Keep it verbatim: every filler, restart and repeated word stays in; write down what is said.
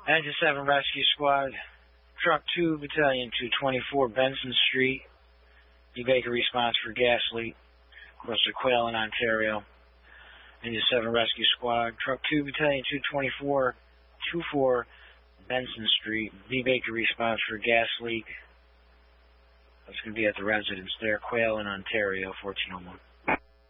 Engine seven Rescue Squad, Truck two, Battalion two twenty-four, Benson Street. The Baker response for gas leak across the Quail in Ontario. Engine seven Rescue Squad, Truck two, Battalion two twenty-four, two four, Benson Street. B Baker response for gas leak. That's going to be at the residence there, Quail in Ontario, fourteen oh one.